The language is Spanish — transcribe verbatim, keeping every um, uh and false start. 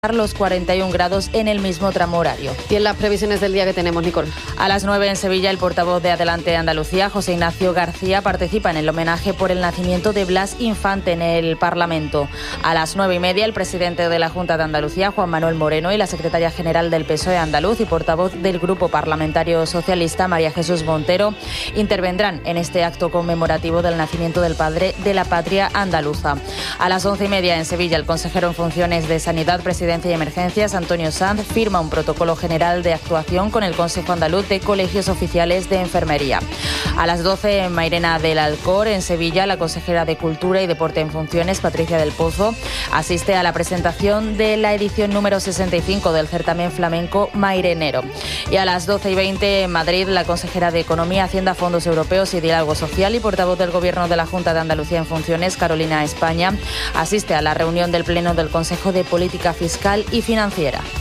los cuarenta y un grados en el mismo tramo horario. Y en las previsiones del día que tenemos, Nicole. A las nueve en Sevilla, el portavoz de Adelante Andalucía, José Ignacio García, participa en el homenaje por el nacimiento de Blas Infante en el Parlamento. A las nueve y media, el presidente de la Junta de Andalucía, Juan Manuel Moreno, y la secretaria general del P S O E andaluz y portavoz del Grupo Parlamentario Socialista, María Jesús Montero, intervendrán en este acto conmemorativo del nacimiento del padre de la patria andaluza. A las once y media en Sevilla, el consejero en funciones de Sanidad, Presidencia y Emergencias, Antonio Sanz, firma un protocolo general de actuación con el Consejo Andaluz de Colegios Oficiales de Enfermería. A las doce en Mairena del Alcor, en Sevilla, la consejera de Cultura y Deporte en funciones, Patricia del Pozo, asiste a la presentación de la edición número sesenta y cinco del certamen flamenco Mairenero. Y a las doce y veinte en Madrid, la consejera de Economía, Hacienda, Fondos Europeos y Diálogo Social y portavoz del Gobierno de la Junta de Andalucía en funciones, Carolina España, asiste a la reunión del Pleno del Consejo de Política Fiscal y Financiera.